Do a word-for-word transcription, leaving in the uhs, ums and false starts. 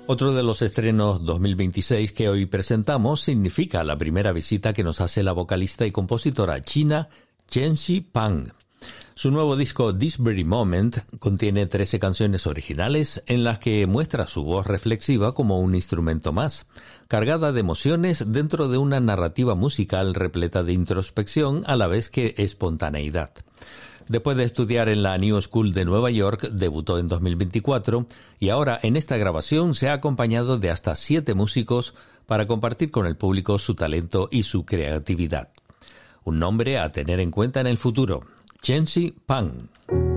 Otro de los estrenos dos mil veintiséis que hoy presentamos significa la primera visita que nos hace la vocalista y compositora china Chen-Xi Pang. Su nuevo disco This Very Moment contiene trece canciones originales en las que muestra su voz reflexiva como un instrumento más, cargada de emociones dentro de una narrativa musical repleta de introspección a la vez que espontaneidad. Después de estudiar en la New School de Nueva York, debutó en dos mil veinticuatro y ahora en esta grabación se ha acompañado de hasta siete músicos para compartir con el público su talento y su creatividad. Un nombre a tener en cuenta en el futuro. Chen-Xi Pang.